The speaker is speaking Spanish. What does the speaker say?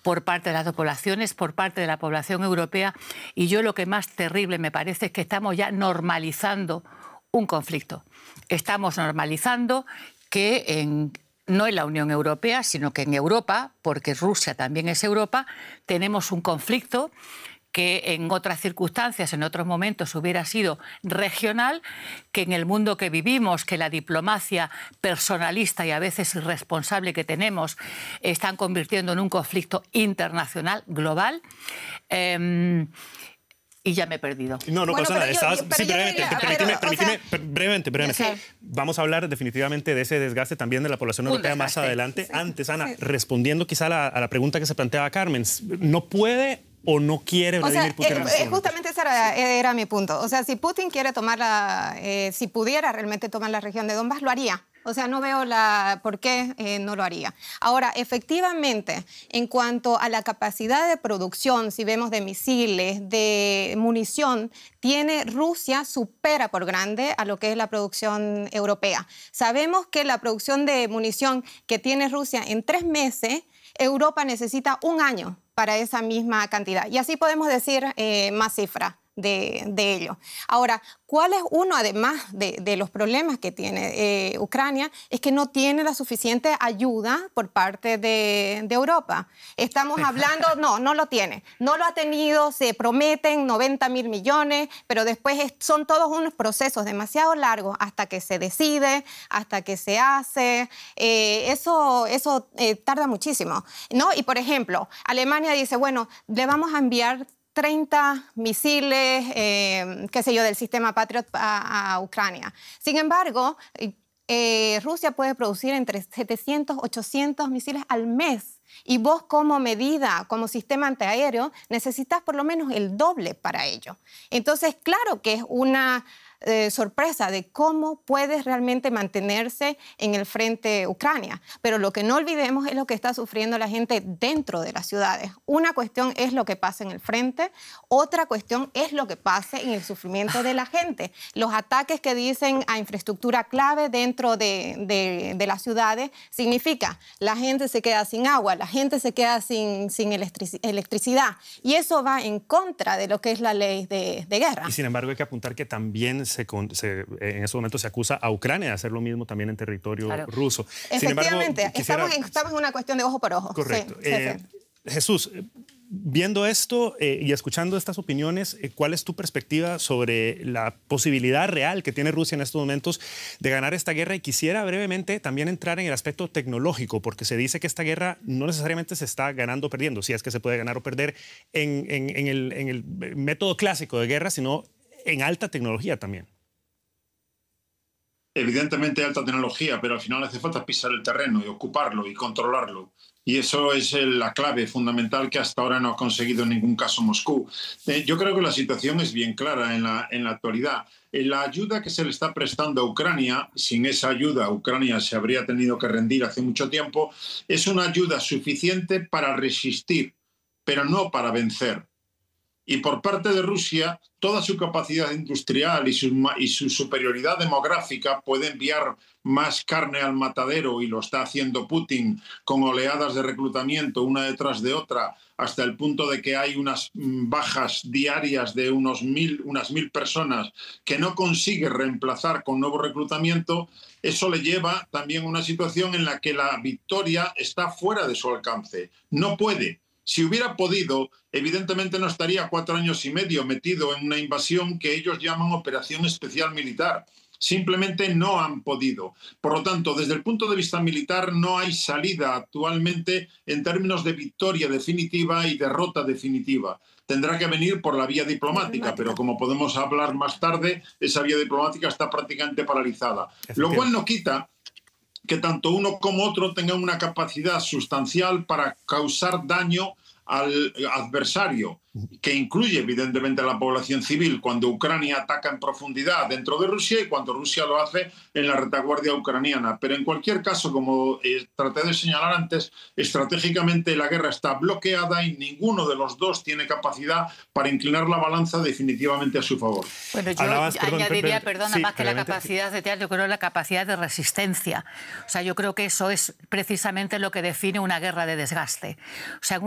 por parte de las dos poblaciones, por parte de la población europea, y yo lo que más terrible me parece es que estamos ya normalizando un conflicto. Estamos normalizando que no en la Unión Europea, sino que en Europa, porque Rusia también es Europa, tenemos un conflicto que en otras circunstancias, en otros momentos hubiera sido regional, que en el mundo que vivimos, que la diplomacia personalista y a veces irresponsable que tenemos están convirtiendo en un conflicto internacional, global. Y ya me he perdido. No pasa nada. Brevemente. Sí. Vamos a hablar definitivamente de ese desgaste también de la población europea más adelante. Sí. Antes, Ana, respondiendo quizá a la pregunta que se planteaba Carmen, ¿no puede o no quiere Vladimir Putin? Justamente ese era mi punto. O sea, si Putin quiere si pudiera realmente tomar la región de Donbass, lo haría. O sea, no veo por qué no lo haría. Ahora, efectivamente, en cuanto a la capacidad de producción, si vemos de misiles, de munición, Rusia supera por grande a lo que es la producción europea. Sabemos que la producción de munición que tiene Rusia en 3 meses, Europa necesita 1 año para esa misma cantidad. Y así podemos decir más cifras de ello. Ahora, ¿cuál es uno, además de los problemas que tiene Ucrania? Es que no tiene la suficiente ayuda por parte de Europa. Estamos hablando, no lo tiene. No lo ha tenido, se prometen 90.000 millones, pero después son todos unos procesos demasiado largos hasta que se decide, hasta que se hace. Eso tarda muchísimo, ¿no? Y, por ejemplo, Alemania dice, bueno, le vamos a enviar 30 misiles, qué sé yo, del sistema Patriot a Ucrania. Sin embargo, Rusia puede producir entre 700 y 800 misiles al mes. Y vos como medida, como sistema antiaéreo, necesitas por lo menos el doble para ello. Entonces, claro que es una sorpresa de cómo puede realmente mantenerse en el frente Ucrania. Pero lo que no olvidemos es lo que está sufriendo la gente dentro de las ciudades. Una cuestión es lo que pasa en el frente, otra cuestión es lo que pasa en el sufrimiento de la gente. Los ataques que dicen a infraestructura clave dentro de las ciudades significa la gente se queda sin agua, la gente se queda sin electricidad. Y eso va en contra de lo que es la ley de guerra. Y sin embargo hay que apuntar que también en esos momentos se acusa a Ucrania de hacer lo mismo también en territorio ruso. Efectivamente, sin embargo, estamos en una cuestión de ojo por ojo. Correcto. Sí. Jesús, viendo esto y escuchando estas opiniones, ¿cuál es tu perspectiva sobre la posibilidad real que tiene Rusia en estos momentos de ganar esta guerra? Y quisiera brevemente también entrar en el aspecto tecnológico, porque se dice que esta guerra no necesariamente se está ganando o perdiendo, si es que se puede ganar o perder en el método clásico de guerra, sino en alta tecnología también. Evidentemente alta tecnología, pero al final hace falta pisar el terreno y ocuparlo y controlarlo. Y eso es la clave fundamental que hasta ahora no ha conseguido en ningún caso Moscú. Yo creo que la situación es bien clara en la actualidad. La ayuda que se le está prestando a Ucrania, sin esa ayuda Ucrania se habría tenido que rendir hace mucho tiempo, es una ayuda suficiente para resistir, pero no para vencer. Y por parte de Rusia, toda su capacidad industrial y su superioridad demográfica puede enviar más carne al matadero, y lo está haciendo Putin con oleadas de reclutamiento una detrás de otra, hasta el punto de que hay unas bajas diarias de unas 1.000 personas que no consigue reemplazar con nuevo reclutamiento. Eso le lleva también a una situación en la que la victoria está fuera de su alcance. No puede. Si hubiera podido, evidentemente no estaría 4 años y medio metido en una invasión que ellos llaman operación especial militar. Simplemente no han podido. Por lo tanto, desde el punto de vista militar no hay salida actualmente en términos de victoria definitiva y derrota definitiva. Tendrá que venir por la vía diplomática, pero como podemos hablar más tarde, esa vía diplomática está prácticamente paralizada. Lo cual no quita que tanto uno como otro tengan una capacidad sustancial para causar daño al adversario, que incluye evidentemente a la población civil cuando Ucrania ataca en profundidad dentro de Rusia y cuando Rusia lo hace en la retaguardia ucraniana. Pero en cualquier caso, como traté de señalar antes, estratégicamente la guerra está bloqueada y ninguno de los dos tiene capacidad para inclinar la balanza definitivamente a su favor. Bueno, yo añadiría, perdona, más que la capacidad de teatro, yo creo la capacidad de resistencia. O sea, yo creo que eso es precisamente lo que define una guerra de desgaste. O sea,